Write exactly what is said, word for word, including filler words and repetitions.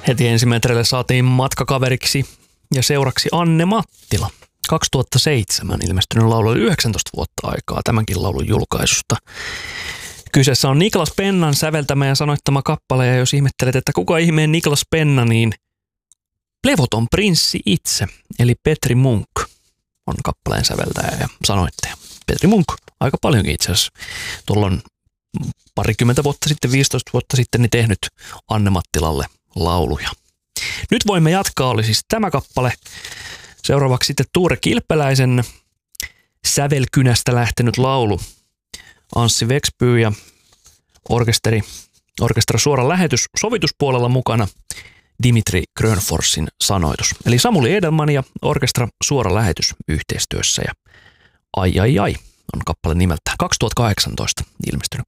Heti ensimmäiselle saatiin matkakaveriksi ja seuraksi Anne Mattila. kaksituhattaseitsemän ilmestynyt laulu, oli yhdeksäntoista vuotta aikaa tämänkin laulun julkaisusta. Kyseessä on Niklas Pennan säveltämä ja sanoittama kappale, ja jos ihmettelet, että kuka ihmeen Niklas Penna, niin levoton prinssi itse, eli Petri Munk on kappaleen säveltäjä ja sanoittaja. Petri Munk, aika paljonkin itse asiassa. Tuolla on parikymmentä vuotta sitten, viisitoista vuotta sitten, niin tehnyt Anne Mattilalle lauluja. Nyt voimme jatkaa, oli siis tämä kappale. Seuraavaksi sitten Tuure Kilpeläisen sävelkynästä lähtenyt laulu. Anssi Vekspyy ja orkesteri, orkestra Suora lähetys sovituspuolella mukana Dimitri Grönforsin sanoitus. Eli Samuli Edelman ja orkestra Suora lähetys yhteistyössä. Ja Ai ai ai on kappale nimeltään kaksituhattakahdeksantoista ilmestynyt